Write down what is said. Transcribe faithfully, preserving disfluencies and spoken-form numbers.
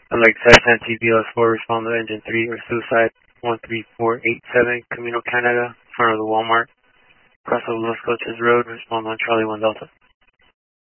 I'd like Cessna T B L S four, respond to engine three or suicide one three four eight seven, Camino, Canada, in front of the Walmart, across the Los Coches Road, respond on Charlie one Delta.